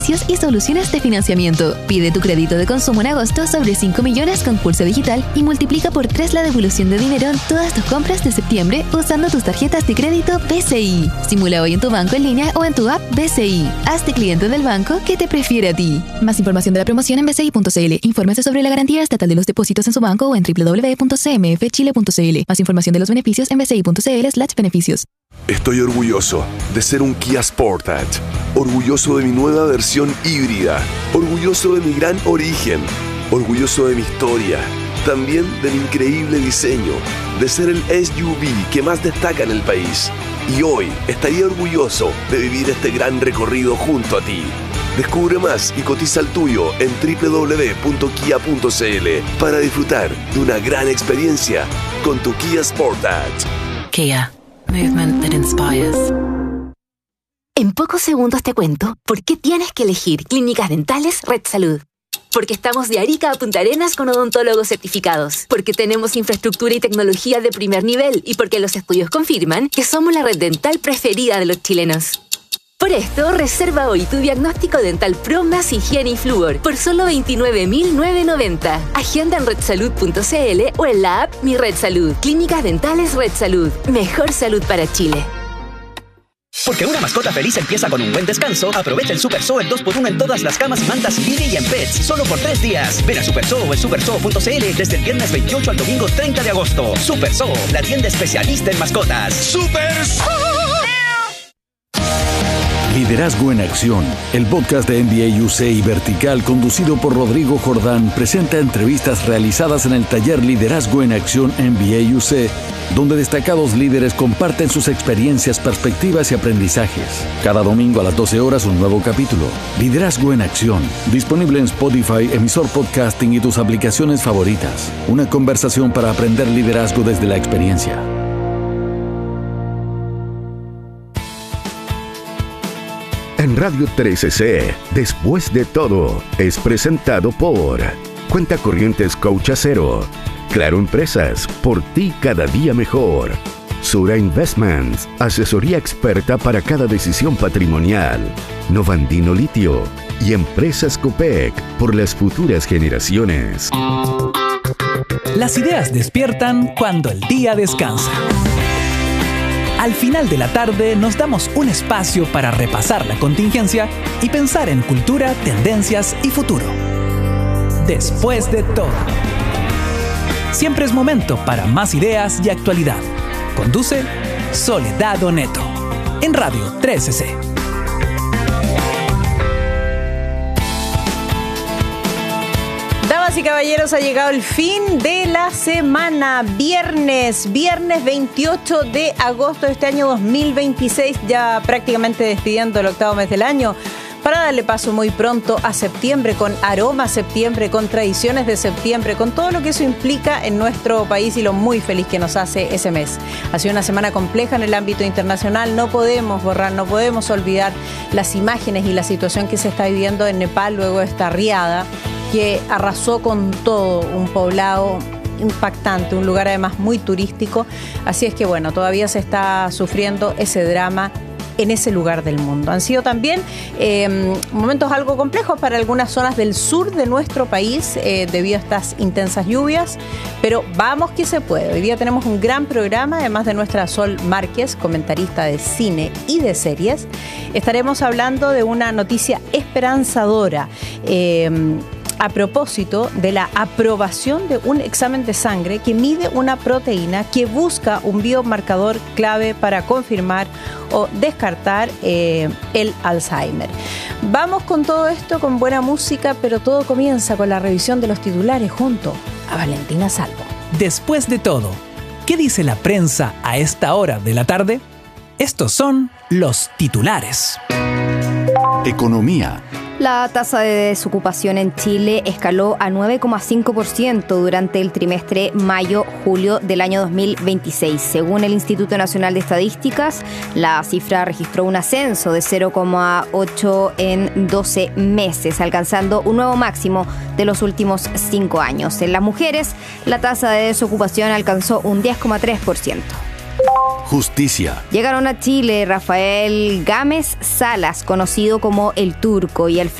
y soluciones de financiamiento. Pide tu crédito de consumo en agosto sobre 5 millones con Pulso Digital y multiplica por 3 la devolución de dinero en todas tus compras de septiembre usando tus tarjetas de crédito BCI. Simula hoy en tu banco en línea o en tu app BCI. Hazte cliente del banco que te prefiere a ti. Más información de la promoción en bci.cl. Infórmese sobre la garantía estatal de los depósitos en su banco o en www.cmfchile.cl. Más información de los beneficios en bci.cl/beneficios. Estoy orgulloso de ser un Kia Sportage, orgulloso de mi nueva versión híbrida, orgulloso de mi gran origen, orgulloso de mi historia, también de mi increíble diseño, de ser el SUV que más destaca en el país. Y hoy estaría orgulloso de vivir este gran recorrido junto a ti. Descubre más y cotiza el tuyo en www.kia.cl para disfrutar de una gran experiencia con tu Kia Sportage. Kia. Movement that inspires. En pocos segundos te cuento por qué tienes que elegir Clínicas Dentales Red Salud. Porque estamos de Arica a Punta Arenas con odontólogos certificados. Porque tenemos infraestructura y tecnología de primer nivel. Y porque los estudios confirman que somos la red dental preferida de los chilenos. Por esto, reserva hoy tu diagnóstico dental Pro más higiene y flúor por solo $29.990. Agenda en redsalud.cl o en la app Mi Red Salud. Clínicas Dentales Red Salud. Mejor salud para Chile. Porque una mascota feliz empieza con un buen descanso, aprovecha el Super Zoo el 2x1 en todas las camas y mantas Lily y en Pets, solo por 3 días. Ven a Super Zoo o en superzoo.cl desde el viernes 28 al domingo 30 de agosto. Super Zoo, la tienda especialista en mascotas. ¡Super Zoo! Liderazgo en Acción, el podcast de NBA UC y Vertical conducido por Rodrigo Jordán presenta entrevistas realizadas en el taller Liderazgo en Acción NBA UC, donde destacados líderes comparten sus experiencias, perspectivas y aprendizajes. Cada domingo a las 12 horas un nuevo capítulo. Liderazgo en Acción, disponible en Spotify, emisor podcasting y tus aplicaciones favoritas. Una conversación para aprender liderazgo desde la experiencia. En Radio 13C, Después de Todo, es presentado por Cuenta Corrientes Coach Acero, Claro Empresas, por ti cada día mejor, Sura Investments, asesoría experta para cada decisión patrimonial, Novandino Litio y Empresas Copec, por las futuras generaciones. Las ideas despiertan cuando el día descansa. Al final de la tarde nos damos un espacio para repasar la contingencia y pensar en cultura, tendencias y futuro. Después de todo. Siempre es momento para más ideas y actualidad. Conduce Soledad Oneto en Radio 13C. Damas y caballeros, ha llegado el fin de la semana. Viernes 28 de agosto de este año 2026, ya prácticamente despidiendo el octavo mes del año, para darle paso muy pronto a septiembre, con aroma a septiembre, con tradiciones de septiembre, con todo lo que eso implica en nuestro país y lo muy feliz que nos hace ese mes. Ha sido una semana compleja en el ámbito internacional, no podemos borrar, no podemos olvidar las imágenes y la situación que se está viviendo en Nepal luego de esta riada que arrasó con todo un poblado impactante, un lugar además muy turístico. Así es que bueno, todavía se está sufriendo ese drama en ese lugar del mundo. Han sido también momentos algo complejos para algunas zonas del sur de nuestro país debido a estas intensas lluvias, pero vamos que se puede. Hoy día tenemos un gran programa, además de nuestra Sol Márquez, comentarista de cine y de series. Estaremos hablando de una noticia esperanzadora a propósito de la aprobación de un examen de sangre que mide una proteína que busca un biomarcador clave para confirmar o descartar el Alzheimer. Vamos con todo esto, con buena música, pero todo comienza con la revisión de los titulares junto a Valentina Salvo. Después de todo, ¿qué dice la prensa a esta hora de la tarde? Estos son los titulares. Economía. La tasa de desocupación en Chile escaló a 9,5% durante el trimestre mayo-julio del año 2026. Según el Instituto Nacional de Estadísticas, la cifra registró un ascenso de 0,8 en 12 meses, alcanzando un nuevo máximo de los últimos 5 años. En las mujeres, la tasa de desocupación alcanzó un 10,3%. justicia. Llegaron a Chile Rafael Gámez Salas, conocido como El Turco, y